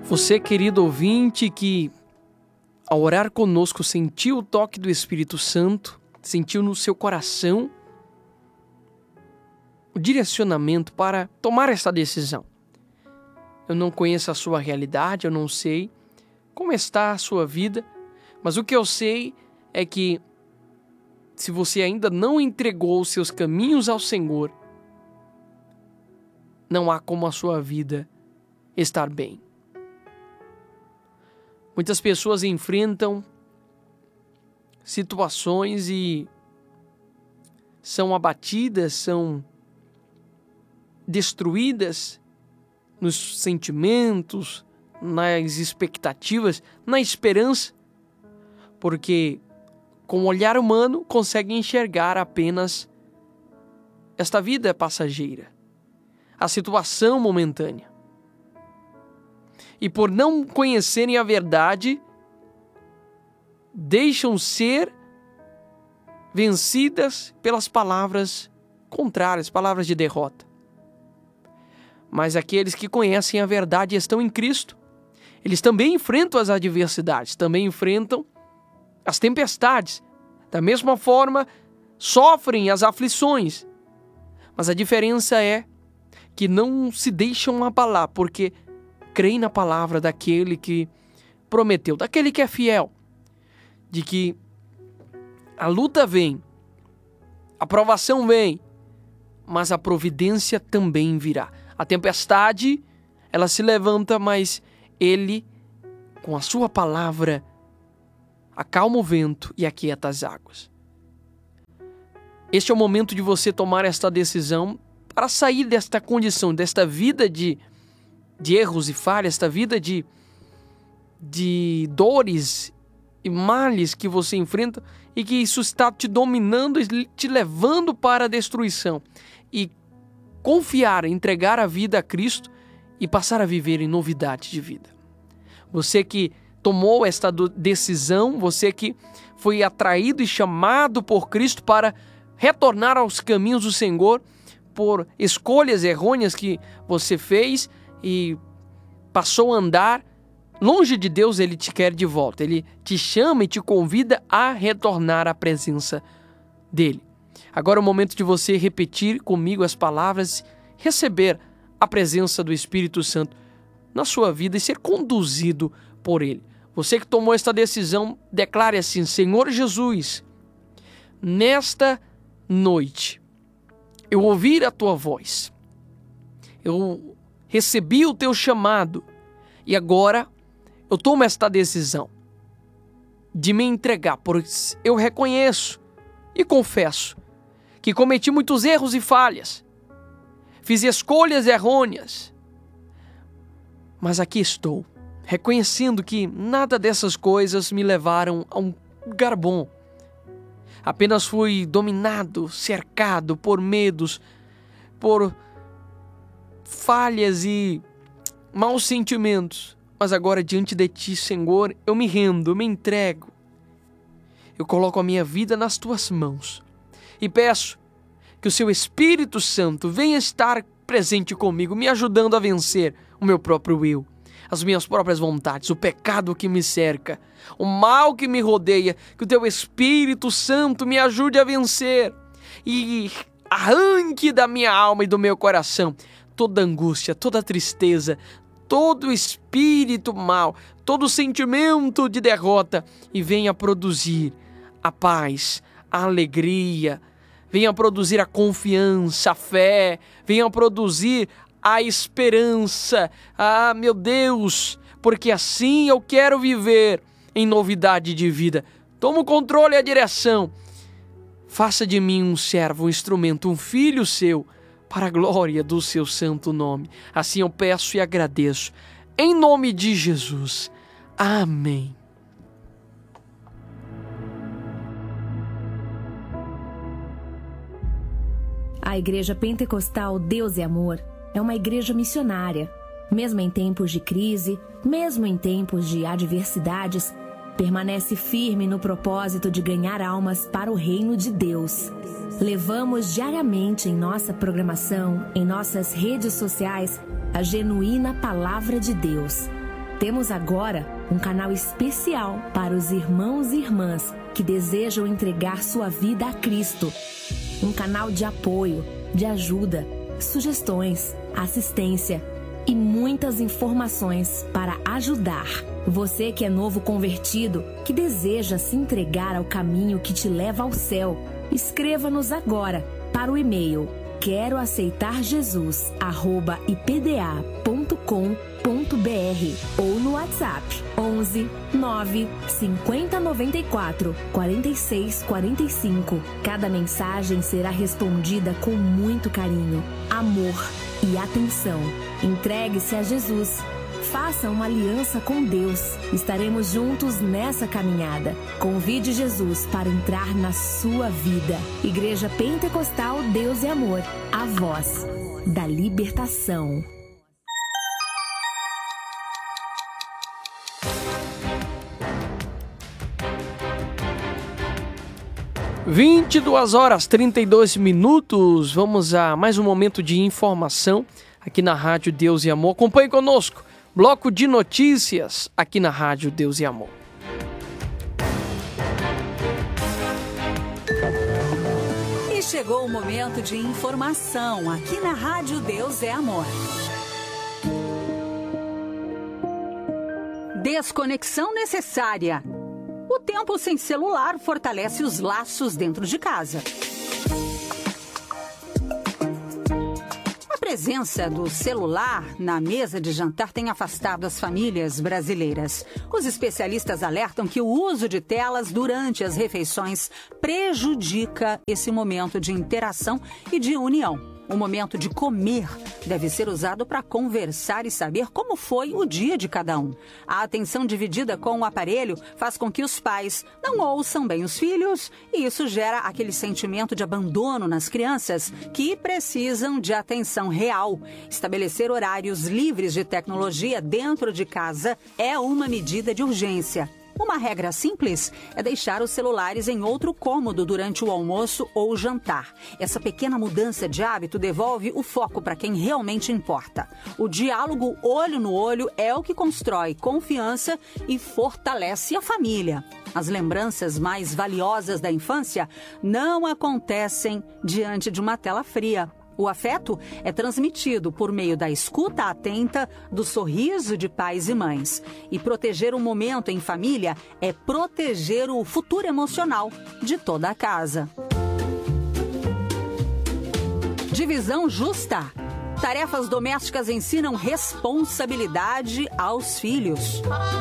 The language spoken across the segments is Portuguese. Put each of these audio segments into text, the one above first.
Você, querido ouvinte, que ao orar conosco sentiu o toque do Espírito Santo, sentiu no seu coração o direcionamento para tomar essa decisão. Eu não conheço a sua realidade, eu não sei como está a sua vida, mas o que eu sei é que se você ainda não entregou os seus caminhos ao Senhor, não há como a sua vida estar bem. Muitas pessoas enfrentam situações e são abatidas, são destruídas nos sentimentos, nas expectativas, na esperança, porque com o olhar humano conseguem enxergar apenas esta vida passageira, a situação momentânea. E por não conhecerem a verdade, deixam ser vencidas pelas palavras contrárias, palavras de derrota. Mas aqueles que conhecem a verdade e estão em Cristo, eles também enfrentam as adversidades, também enfrentam as tempestades. Da mesma forma, sofrem as aflições. Mas a diferença é que não se deixam abalar, porque creem na palavra daquele que prometeu, daquele que é fiel, de que a luta vem, a provação vem, mas a providência também virá. A tempestade, ela se levanta, mas ele, com a sua palavra, acalma o vento e aquieta as águas. Este é o momento de você tomar esta decisão para sair desta condição, desta vida de erros e falhas, esta vida de dores e males que você enfrenta e que isso está te dominando e te levando para a destruição. E confiar, entregar a vida a Cristo e passar a viver em novidade de vida. Você que tomou esta decisão, você que foi atraído e chamado por Cristo para retornar aos caminhos do Senhor por escolhas errôneas que você fez e passou a andar longe de Deus, Ele te quer de volta. Ele te chama e te convida a retornar à presença dEle. Agora é o momento de você repetir comigo as palavras, receber a presença do Espírito Santo na sua vida e ser conduzido por Ele. Você que tomou esta decisão, declare assim: Senhor Jesus, nesta noite, eu ouvi a Tua voz, eu recebi o Teu chamado e agora eu tomo esta decisão de me entregar, pois eu reconheço e confesso que cometi muitos erros e falhas, fiz escolhas errôneas, mas aqui estou, reconhecendo que nada dessas coisas me levaram a um lugar bom. Apenas fui dominado, cercado por medos, por falhas e maus sentimentos. Mas agora diante de Ti, Senhor, eu me rendo, eu me entrego. Eu coloco a minha vida nas Tuas mãos e peço que o Seu Espírito Santo venha estar presente comigo, me ajudando a vencer o meu próprio eu, as minhas próprias vontades, o pecado que me cerca, o mal que me rodeia. Que o Teu Espírito Santo me ajude a vencer e arranque da minha alma e do meu coração toda angústia, toda tristeza, todo espírito mal, todo sentimento de derrota e venha produzir a paz, a alegria, venha produzir a confiança, a fé, venha produzir a esperança. Ah, meu Deus, porque assim eu quero viver em novidade de vida. Toma o controle e a direção. Faça de mim um servo, um instrumento, um filho Seu, para a glória do Seu santo nome. Assim eu peço e agradeço. Em nome de Jesus. Amém. A Igreja Pentecostal Deus e Amor é uma igreja missionária. Mesmo em tempos de crise, mesmo em tempos de adversidades, permanece firme no propósito de ganhar almas para o reino de Deus. Levamos diariamente em nossa programação, em nossas redes sociais, a genuína Palavra de Deus. Temos agora um canal especial para os irmãos e irmãs que desejam entregar sua vida a Cristo. Um canal de apoio, de ajuda, sugestões, assistência e muitas informações para ajudar. Você que é novo convertido, que deseja se entregar ao caminho que te leva ao céu, escreva-nos agora para o e-mail queroaceitarjesus@ipda.com.br ou no WhatsApp 11 9 50 94 46 45. Cada mensagem será respondida com muito carinho, amor e atenção. Entregue-se a Jesus. Faça uma aliança com Deus. Estaremos juntos nessa caminhada. Convide Jesus para entrar na sua vida. Igreja Pentecostal Deus e Amor. A voz da libertação. – 22h32. Vamos a mais um momento de informação aqui na Rádio Deus e Amor. Acompanhe conosco. Bloco de notícias aqui na Rádio Deus e Amor. E chegou o momento de informação aqui na Rádio Deus é Amor. Desconexão necessária. O tempo sem celular fortalece os laços dentro de casa. A presença do celular na mesa de jantar tem afastado as famílias brasileiras. Os especialistas alertam que o uso de telas durante as refeições prejudica esse momento de interação e de união. O momento de comer deve ser usado para conversar e saber como foi o dia de cada um. A atenção dividida com o aparelho faz com que os pais não ouçam bem os filhos e isso gera aquele sentimento de abandono nas crianças que precisam de atenção real. Estabelecer horários livres de tecnologia dentro de casa é uma medida de urgência. Uma regra simples é deixar os celulares em outro cômodo durante o almoço ou jantar. Essa pequena mudança de hábito devolve o foco para quem realmente importa. O diálogo olho no olho é o que constrói confiança e fortalece a família. As lembranças mais valiosas da infância não acontecem diante de uma tela fria. O afeto é transmitido por meio da escuta atenta, do sorriso de pais e mães. E proteger o momento em família é proteger o futuro emocional de toda a casa. Divisão justa. Tarefas domésticas ensinam responsabilidade aos filhos.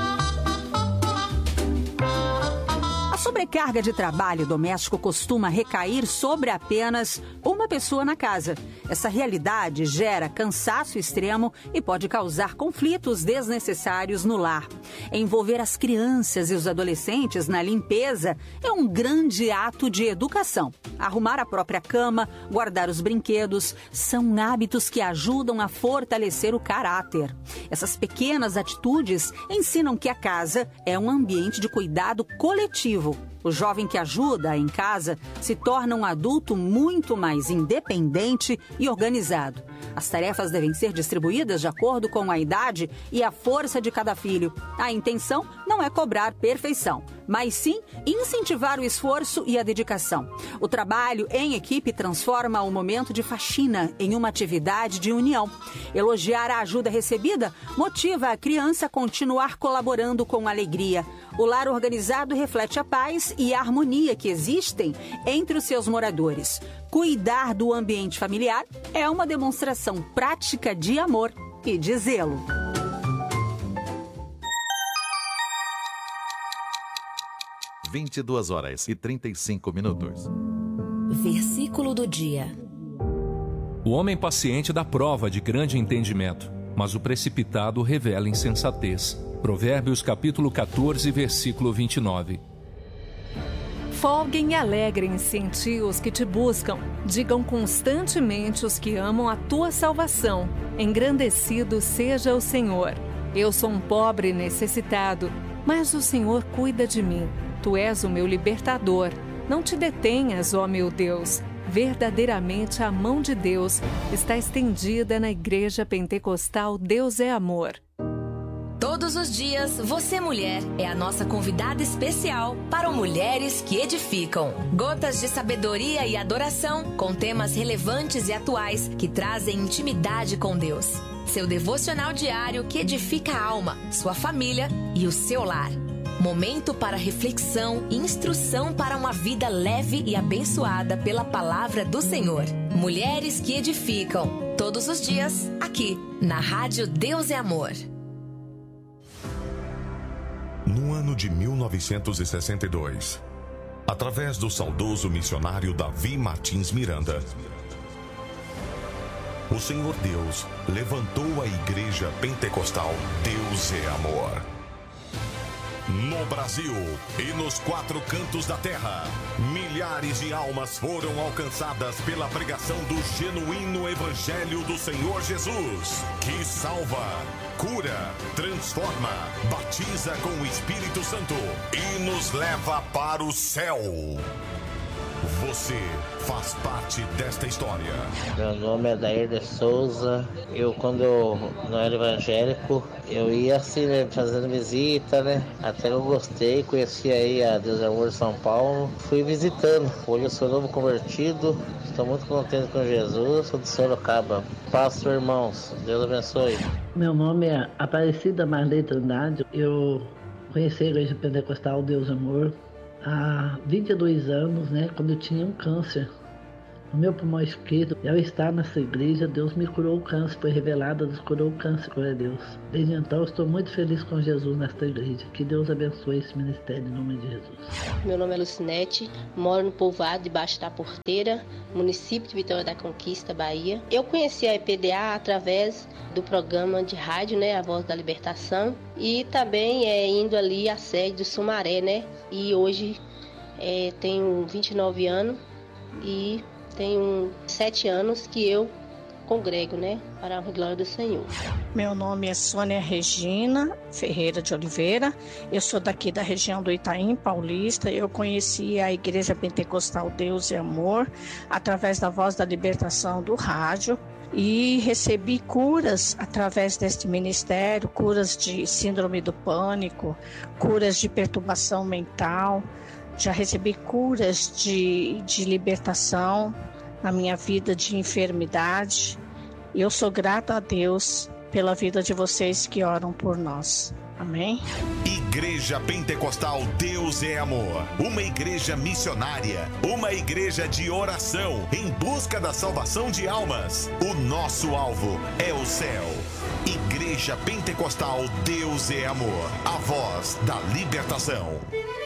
A sobrecarga de trabalho doméstico costuma recair sobre apenas uma pessoa na casa. Essa realidade gera cansaço extremo e pode causar conflitos desnecessários no lar. Envolver as crianças e os adolescentes na limpeza é um grande ato de educação. Arrumar a própria cama, guardar os brinquedos, são hábitos que ajudam a fortalecer o caráter. Essas pequenas atitudes ensinam que a casa é um ambiente de cuidado coletivo. O jovem que ajuda em casa se torna um adulto muito mais independente e organizado. As tarefas devem ser distribuídas de acordo com a idade e a força de cada filho. A intenção não é cobrar perfeição, mas sim incentivar o esforço e a dedicação. O trabalho em equipe transforma o momento de faxina em uma atividade de união. Elogiar a ajuda recebida motiva a criança a continuar colaborando com alegria. O lar organizado reflete a paz e a harmonia que existem entre os seus moradores. Cuidar do ambiente familiar é uma demonstração prática de amor e de zelo. – 22h35. Versículo do dia. O homem paciente dá prova de grande entendimento, mas o precipitado revela insensatez. Provérbios capítulo 14, versículo 29. Folguem e alegrem-se em ti os que te buscam. Digam constantemente os que amam a tua salvação. Engrandecido seja o Senhor. Eu sou um pobre necessitado, mas o Senhor cuida de mim. Tu és o meu libertador. Não te detenhas, ó meu Deus. Verdadeiramente a mão de Deus está estendida na Igreja Pentecostal Deus é Amor. Todo Todos os dias, você mulher é a nossa convidada especial para o Mulheres que Edificam. Gotas de sabedoria e adoração com temas relevantes e atuais que trazem intimidade com Deus. Seu devocional diário que edifica a alma, sua família e o seu lar. Momento para reflexão e instrução para uma vida leve e abençoada pela palavra do Senhor. Mulheres que Edificam. Todos os dias, aqui, na Rádio Deus é Amor. No ano de 1962, através do saudoso missionário Davi Martins Miranda, o Senhor Deus levantou a Igreja Pentecostal Deus é Amor. No Brasil e nos 4 cantos da terra, milhares de almas foram alcançadas pela pregação do genuíno Evangelho do Senhor Jesus, que salva, cura, transforma, batiza com o Espírito Santo e nos leva para o céu. Você faz parte desta história. Meu nome é Dair de Souza. Quando eu não era evangélico, eu ia assim, né, fazendo visita, né? Até eu gostei, conheci aí a Deus é Amor de São Paulo. Fui visitando. Hoje eu sou novo convertido. Estou muito contente com Jesus. Sou de Sorocaba. Pastor, irmãos. Deus abençoe. Meu nome é Aparecida Marley Trindade. Eu conheci a Igreja Pentecostal Deus é Amor há 22 anos, né, quando eu tinha um câncer no meu pulmão esquerdo. Ao estar nessa igreja, Deus me curou o câncer, foi revelado, Deus curou o câncer, glória a Deus. Desde então, eu estou muito feliz com Jesus nesta igreja. Que Deus abençoe esse ministério em nome de Jesus. Meu nome é Lucinete, moro no povoado debaixo da Porteira, município de Vitória da Conquista, Bahia. Eu conheci a EPDA através do programa de rádio, né, A Voz da Libertação, e também indo ali à sede do Sumaré, né, e hoje tenho 29 anos e tenho 7 anos que eu congrego, né, para a glória do Senhor. Meu nome é Sônia Regina Ferreira de Oliveira, eu sou daqui da região do Itaim Paulista. Eu conheci a Igreja Pentecostal Deus é Amor através da Voz da Libertação do rádio e recebi curas através deste ministério, curas de síndrome do pânico, curas de perturbação mental. Já recebi curas de libertação na minha vida de enfermidade. E eu sou grata a Deus pela vida de vocês que oram por nós. Amém? Igreja Pentecostal Deus é Amor. Uma igreja missionária. Uma igreja de oração em busca da salvação de almas. O nosso alvo é o céu. Igreja Pentecostal Deus é Amor. A voz da libertação.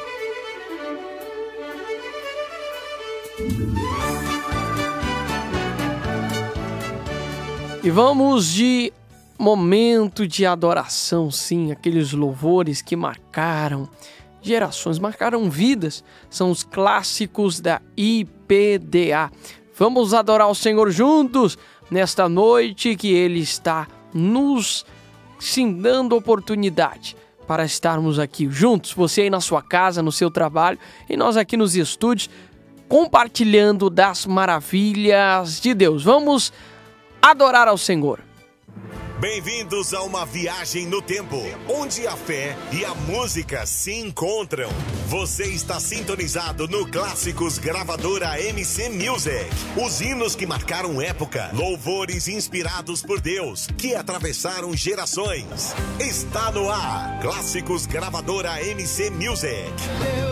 E vamos de momento de adoração, sim, aqueles louvores que marcaram gerações, marcaram vidas, são os clássicos da IPDA. Vamos adorar o Senhor juntos nesta noite que Ele está nos dando oportunidade para estarmos aqui juntos, você aí na sua casa, no seu trabalho e nós aqui nos estúdios, compartilhando das maravilhas de Deus. Vamos adorar ao Senhor. Bem-vindos a uma viagem no tempo, onde a fé e a música se encontram. Você está sintonizado no Clássicos Gravadora MC Music. Os hinos que marcaram época, louvores inspirados por Deus, que atravessaram gerações. Está no ar, Clássicos Gravadora MC Music.